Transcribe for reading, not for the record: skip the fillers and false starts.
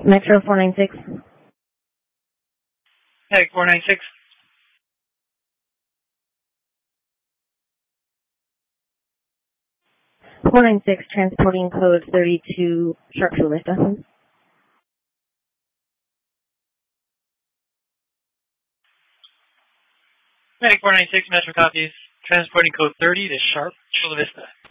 Metro 496. Hey, 496. 496, transporting code 32, Sharp Chula Vista. Hey, 496, Metro copies. Transporting code 30 to Sharp Chula Vista.